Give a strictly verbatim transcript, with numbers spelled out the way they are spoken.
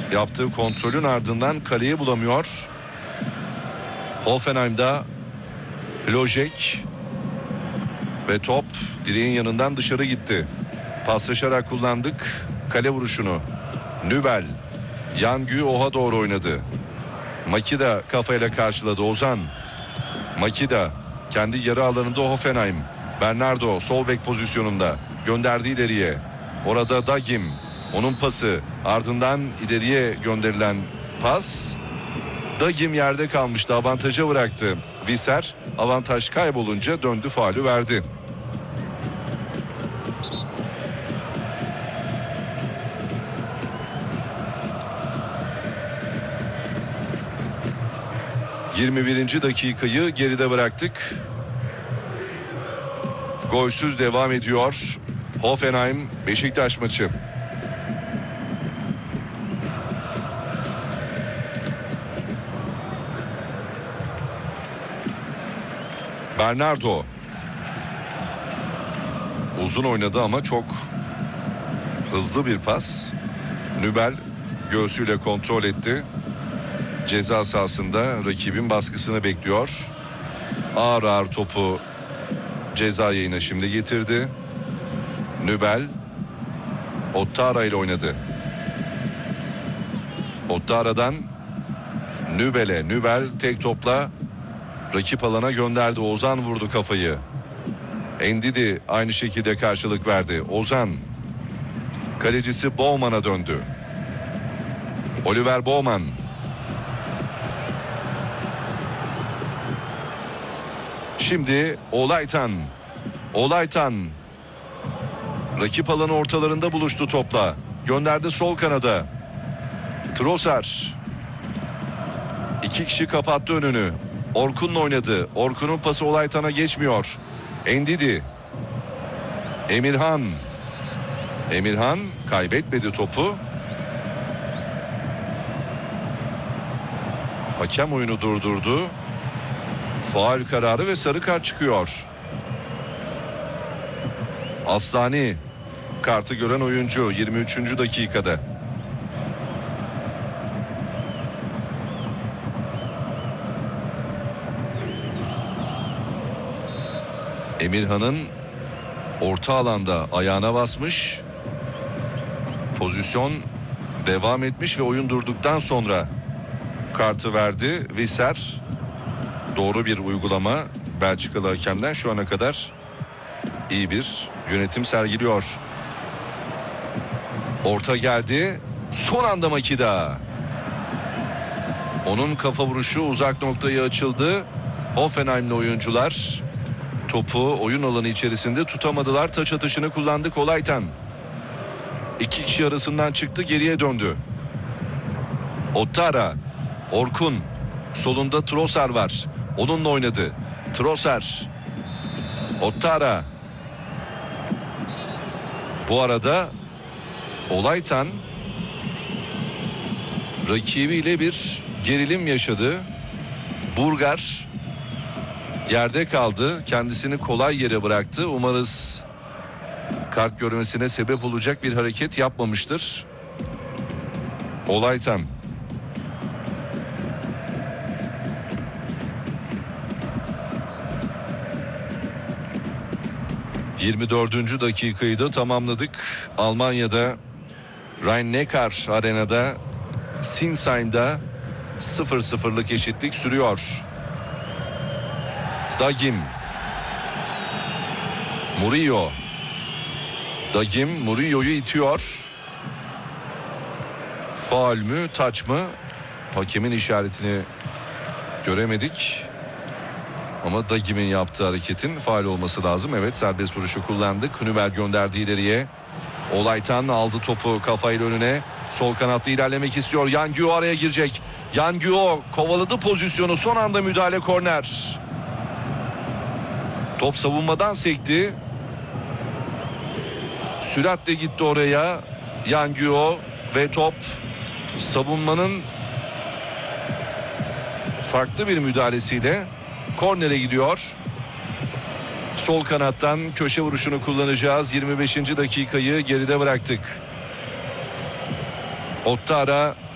Yaptığı kontrolün ardından kaleyi bulamıyor. Hoffenheim'da Lojek ve top direğin yanından dışarı gitti. Paslaşarak kullandık kale vuruşunu. Nübel Yan Güo'ya doğru oynadı. Makida kafayla karşıladı. Ozan. Makida kendi yarı alanında Hoffenheim. Bernardo sol bek pozisyonunda gönderdi ileriye. Orada Dagim, onun pası, ardından ileriye gönderilen pas. Dagim yerde kalmıştı, avantaja bıraktı. Visser avantaj kaybolunca döndü, faulü verdi. yirmi birinci dakikayı geride bıraktık. Golsüz devam ediyor Hoffenheim Beşiktaş maçı. Bernardo uzun oynadı ama çok hızlı bir pas. Nübel göğsüyle kontrol etti. Ceza sahasında rakibin baskısını bekliyor. Ağır ağır topu ceza yayına şimdi getirdi. Nübel Ottara ile oynadı. Ottara'dan Nübel'e. Nübel tek topla rakip alana gönderdi. Ozan vurdu kafayı. Endidi aynı şekilde karşılık verdi. Ozan kalecisi Bowman'a döndü. Oliver Bowman. Şimdi Olaytan. Olaytan rakip alanı ortalarında buluştu topla. Gönderdi sol kanada. Trossard. İki kişi kapattı önünü. Orkun'la oynadı. Orkun'un pası Olaytan'a geçmiyor. Endidi. Emirhan. Emirhan kaybetmedi topu. Hakem oyunu durdurdu. Faul kararı ve sarı kart çıkıyor. Aslani kartı gören oyuncu yirmi üçüncü dakikada. Emirhan'ın orta alanda ayağına basmış. Pozisyon devam etmiş ve oyun durduktan sonra kartı verdi. Visser doğru bir uygulama Belçikalı hakemden, şu ana kadar iyi bir yönetim sergiliyor. Orta geldi. Son anda Makida. Onun kafa vuruşu uzak noktaya açıldı. Hoffenheim'li oyuncular topu oyun alanı içerisinde tutamadılar. Taç atışını kullandı Olaytan. İki kişi arasından çıktı, geriye döndü. Ottara. Orkun. Solunda Trossard var. Onunla oynadı. Trossard. Ottara. Bu arada Olaytan rakibiyle bir gerilim yaşadı. Burgar yerde kaldı. Kendisini kolay yere bıraktı. Umarız kart görmesine sebep olacak bir hareket yapmamıştır Olaytan. yirmi dördüncü dakikayı da tamamladık. Almanya'da Rhein-Neckar Arena'da Sinsheim'da sıfır sıfırlık eşitlik sürüyor. Dagim. Murillo. Dagim Murillo'yu itiyor. Faul mü, taç mı? Hakemin işaretini göremedik. Ama Dagim'in yaptığı hareketin faul olması lazım. Evet, serbest vuruşu kullandık. Nübel gönderdi ileriye. Olaytan aldı topu kafayla önüne. Sol kanatta ilerlemek istiyor. Yan Güo araya girecek. Yan Güo kovaladı pozisyonu. Son anda müdahale, korner. Top savunmadan sekti. Süratle gitti oraya Yan Güo ve top savunmanın farklı bir müdahalesiyle kornere gidiyor. Sol kanattan köşe vuruşunu kullanacağız. yirmi beşinci dakikayı geride bıraktık. Ottara